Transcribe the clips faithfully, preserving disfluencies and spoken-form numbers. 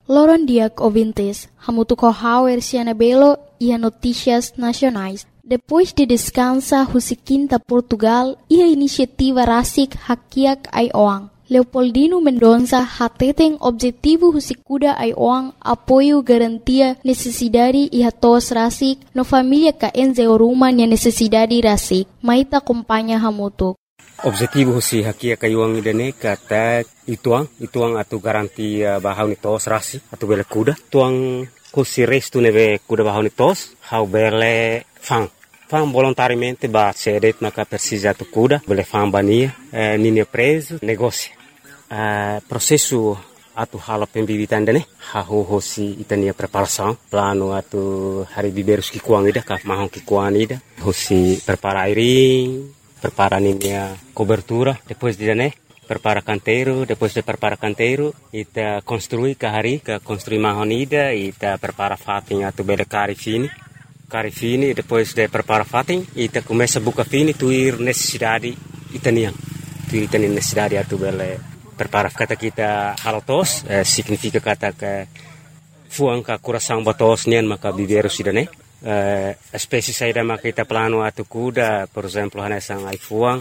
Loron diak ouvintes, hamutu corral erciana belo e a notícias nacionais. Depois de descansa Husiquinta Portugal e a iniciativa Rasik Hakiak Aioang. Leopoldino Mendonça hateten objetivo Husikuda Aioang apoio garantia necessidade e hatos Rasik no família ka enze oruma nia necessidade Rasik. Maita acompanha hamutu. Objetivo si hakia kayuang idane kata ituang ituang atu garantia bahau ni tos rasi atu bele kuda tuang kusi restu nebe kuda bahau ni tos hau bele fang fang volontariamente ba cedet maka persija tu kuda bele fang bania eh, nini preso negócio eh, processo atu hala pembibitan dane hau hosi itania preparação plano atu hari biberus ki kuang ida ka mahong ki kuang ida hosi prepara airing prepara a cobertura, depois de né, prepara canteiro, depois de prepara canteiro, ita construi kahari, ka construi mahonida, ita prepara fatin atu bele cari fini, cari fini, depois de prepara fatin, ita começa buka fini, tuir necessidade itanian, tuir itanian necessidade atu bele prepara kata kita halotos, eh, significa kata que fuang ka coração batos nian maka biberu sidane. Uh, espécie saída maka kita plano atu kuda, por exemplo, hanesang ai fuang,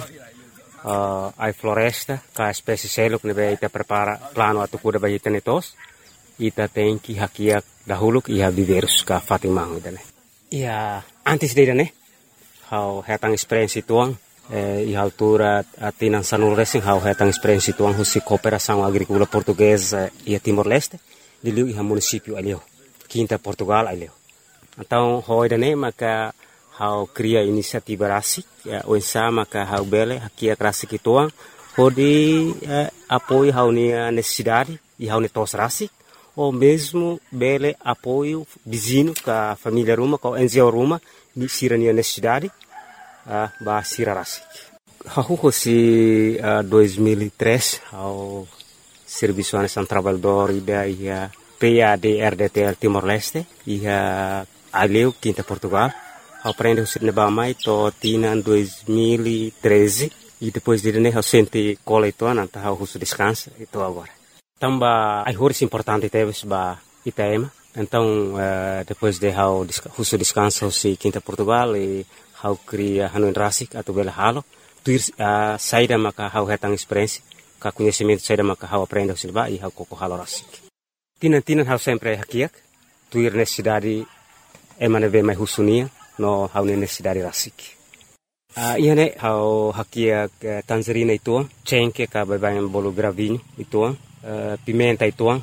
uh, ai floresta, ka espécie seluk nebe ita prepara plano atu kuda bagi tenetos, ita tem que hakiak dahulu iha biverus ka fatimang idane. Ia antes de idane, hau hetang experiência tuang, eh, iha altura atinan sanul racing hau hetang experiência tuang husi cooperação agrícola portuguesa e Timor-Leste, diliu iha município alio, Quinta Portugal alio. Então, hoje né, maka hau cria inisiativa rasik, o ensa maka hau bele hakia rasik ituang, hodi eh, apoio hau nia necessidade e hau netos rasik, ou mesmo bele apoio vizinho ka família ruma, ka N G O ruma, ni sira nia necessidade, uh, ba sira rasik. Hau hosi uh, dois mil e três, hau serviço anesan trabalhador ida ia P A D R D T L Timor-Leste, ia Aleu, Quinta Portugal, aprende o Sirnebamai, to tina em dois mil e treze, e depois de né, eu senti cola e toa, então eu russo descansa, e tô agora. Tamba, ai horas importante teve ba Itaema, então uh, depois de eu russo descansa, eu sei Quinta Portugal, e eu cria Hanuin Rasik, atau bela halo, tuir uh, saída maka eu retang experiência, ka conhecimento saída maka eu aprende o Sirba, e eu koko halo Rasik. Tina-tina eu sempre hakiak, tuir necessidade emane ve mai husunia no hau necessidade rasik. Uh, ia ne hau hakia uh, tangerina ituang, cengke ka babayan bolo gravinho ituang, uh, pimenta ituang,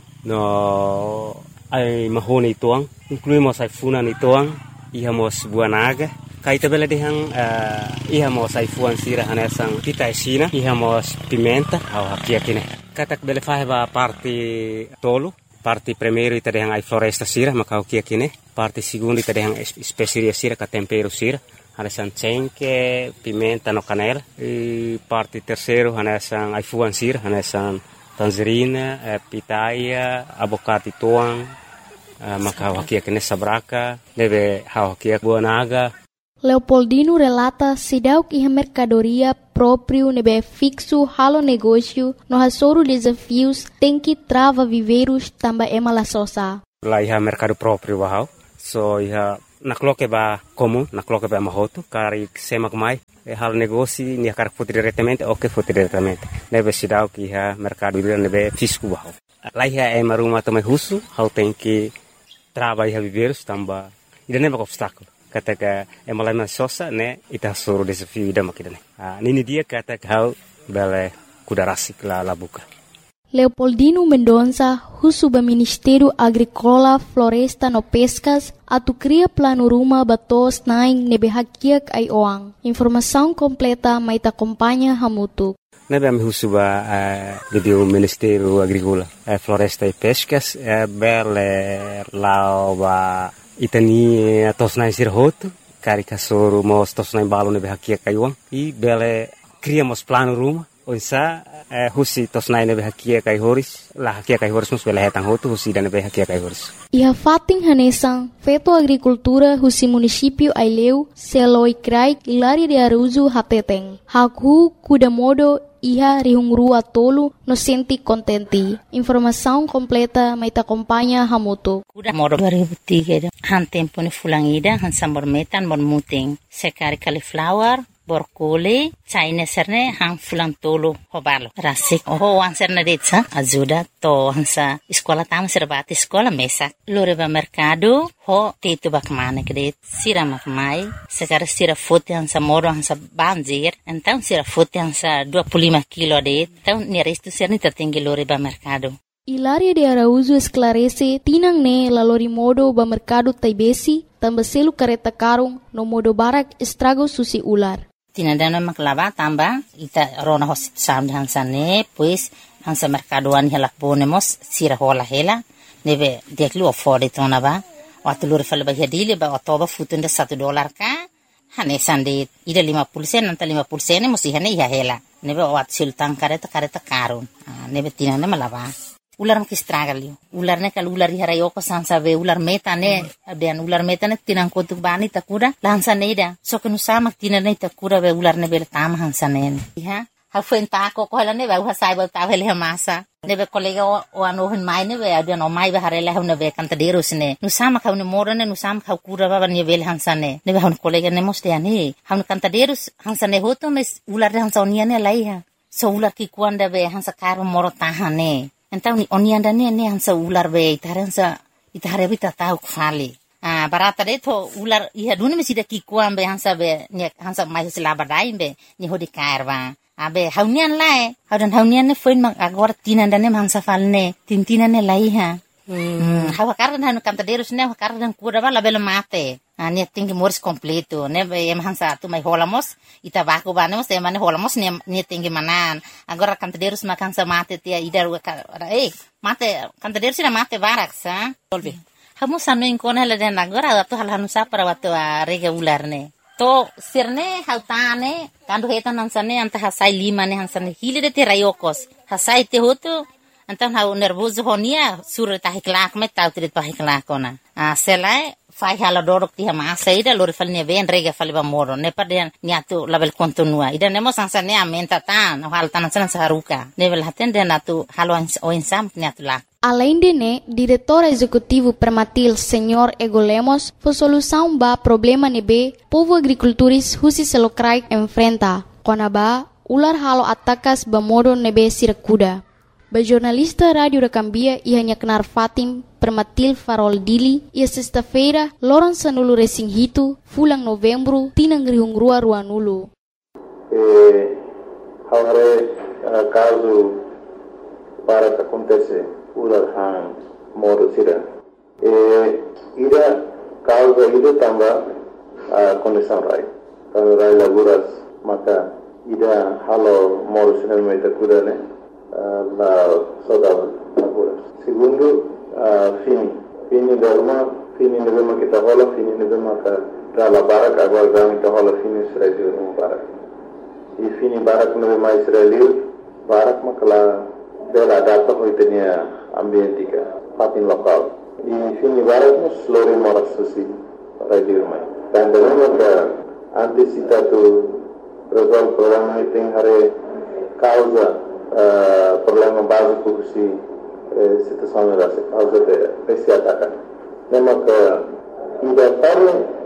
no ai mahone ituang, incluímos ai funan ituang, iha mos buah naga, kai tabela dehang uh, iha mos ai fuan sira hanesang kita esina, iha mos pimenta hau hakia kine. Katak bele faheba parte tolo, parte primeiro ita dehang ai floresta sira, maka hau kia kine. Parte segundo ita dehang especiaria sira, ka tempero sira, hanesan cengke, pimenta no canela. E parte terceiro hanesan ai fuan sira, hanesan tangerina, eh, pitaia, abocado tuang, eh, maka hau kia kine sabraka, deve hau kia buah naga. Leopoldino relata sidauk iha mercadoria próprio nebe fixo halo negócio no hasoro desafios tem que trava viveiros tamba ema la sosa. Lá iha mercado próprio bahau, so iha nakloke ba comum, nakloke ba mahoto, kari semak mai, e halo negócio ni kar foto diretamente ou que foto diretamente. Nebe sidauk iha mercado nebe fixo bahau. Lá iha ema rumah tamai husu, hau tem que trava iha viveiros tamba ida nebe obstáculo. Kata ka emalama sosa ne ita suru desafio ida makidane. Ah nini dia kata kau bele kuda rasik la labuka. Leopoldino Mendonça, husuba Ministério Agrícola, Floresta no Pescas, atu cria plano ruma batos naing nebe hakiak ai oang. Informação completa mai ta acompanha hamutu. Nebe am husuba uh, do Ministério Agrícola, uh, Floresta e Pescas, uh, bele lao ba itani tosnai sirhoto, cari kasoro mos tosnai balo nebe hakia kayuang, e bele criamos plano ruma, onsa eh, husi tos nai nebe hakia kai horis la hakia kai horis mus bela hetang hotu husi dan nebe hakia kai horis. Iha fating hanesang Feto Agricultura husi município Aileu Seloi Krai Ilari de Aruzu Hateteng. Haku kuda modo iha rihungrua tolu no senti contenti. Informação completa mai ta acompanha Hamutu. Kuda modo dua ribu tiga han tempo ni fulangida han sambor metan mon muting sekari cauliflower borkole China serne hang fulang tolo hobalo rasik oh wan serne detsa ajuda to hansa sekolah tam serbati sekolah mesak loreba mercado ho tetu bakmane kede sira makmai sekarang sira foto hansa moro hansa banjir então sira foto hansa dua puluh lima kilo de então nerestu serne tertinggi loreba mercado. Hilaria de Araújo esclarece tinang ne la lori modo ba mercado taibesi tambah selu kareta karung no modo barak estrago susi ular. Tinadana maklaba tamba ita rona hosit sam hansa ne pues hansa mercadoan helak bonemos sira hola hela nebe deklu afford tona ba watulur fal ba hadile ba otoba futunda satu dolar ka hane sande ida lima puluh sen anta lima puluh sen musi hane ya hela nebe wat sultan kareta kareta karun nebe tinana malaba ular makistragalio ular ne kal ular harayo ko sansa be ular meta ne abian ular meta ne tinang kotuk bani takura lansa neida so kenu sama tinane takura be ular ne bel tam hansa ne ha ha fuenta ko ko la ne ba ha sai ba ta vele masa ne be kolega o ano hen mai ne be abian o mai ba harela ne be kanta deros ne nu sama ka ne mora ne nu sama ka kura ba ne bel hansa ne ne be han kolega ne moste ani han kanta deros hansa ne hoto ne ular hansa onia ne lai ha so ular ki kuanda be hansa karo moro tahane. Então ni onianda ne ne hansa ular be itaransa itare bita tau kfali ah barata de to ular iha dune mesida ki kuambe hansa be ne hansa mai selaba dai be ni hodi karwa abe haunian lae haudan haunian ne foin mak agora tinanda ne hansa falne tintina ne lai ha hmm hawa kardan hanu kantaderos ne kardan kuda bala bela mate ah ne tinggi moris completo ne be em hansa tu mai holamos ita baku banemos e mane holamos ne ne tinggi manan agora kantaderos makan sa mate tia idar eh mate kantaderos na mate barak sa solve hamu sanu inkona la den agora tu hal hanu sa para watu rega ular ne to sirne hautane kandu hetan hansane anta hasai lima ne hansane hile de terayokos hasai te hotu antan hau nervoso honia sur ta hiklak met tau trit pa hiklakona a selai fai hala dorok ti ma saida lor falne ven rega falba moro ne paden niatu label kontinua ida nemo sansane amenta tan hal tan san saruka level haten de natu halo o insam niatu la. Além de né, diretor executivo Permatil, senhor Ego Lemos, foi solução ba problema nebe povo agricultores husi selokrai enfrenta. Konaba ular halo atakas ba modo nebe sirakuda. Ba jornalista Rádio da Cambia ia nyaknar Fatim Permatil Farol Dili ia sexta-feira loran sanulu resing hitu fulang novembro tinang rihungrua ruanulu. Eh, haware uh, caso para que acontece ular han modo sira. Eh, ida causa ida tamba uh, condição rai. Kalau rai laguras maka ida halo modo sira meta kuda ne la saudade laguras. Segundo uh, fini fini derma fini nebema kita hola fini nebema ka dala barak agora gami kita hola fini Israel no barak. E fini barak nebema Israel barak makala bela data hoitenia ambientika fatin lokal. E fini barak nos lori moras susi radio mai. Dan derma ka antisipatu resolve problema iting hare causa Uh, problema básico que se uh, situação era causa de esse ataque. Lembra que ainda para